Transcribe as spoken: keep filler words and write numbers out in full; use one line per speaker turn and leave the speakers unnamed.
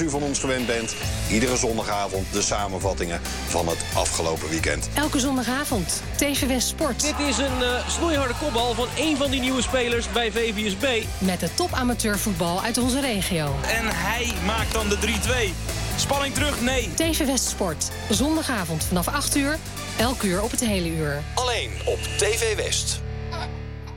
u van ons gewend bent. Iedere zondagavond de samenvattingen van het afgelopen weekend.
Elke zondagavond, T V West Sport.
Dit is een uh, snoeiharde kopbal van één van die nieuwe spelers bij V V S B.
Met de top amateurvoetbal uit onze regio.
En hij maakt dan de drie twee. Spanning terug, nee.
T V West Sport. Zondagavond vanaf acht uur. Elk uur op het hele uur.
Alleen op T V West.